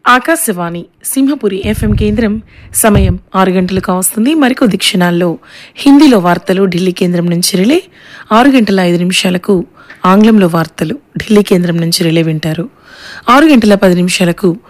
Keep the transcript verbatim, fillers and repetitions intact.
Akashvani Simhapuri FM కేంద్రం. సమయం ఆరు గంటలకు వస్తుంది. మరికొద్ది క్షణాల్లో హిందీలో వార్తలు ఢిల్లీ కేంద్రం నుంచి రిలే. ఆరు గంటల ఐదు నిమిషాలకు ఆంగ్లంలో వార్తలు ఢిల్లీ కేంద్రం నుంచి రిలే వింటారు. ఆరు గంటల పది నిమిషాలకు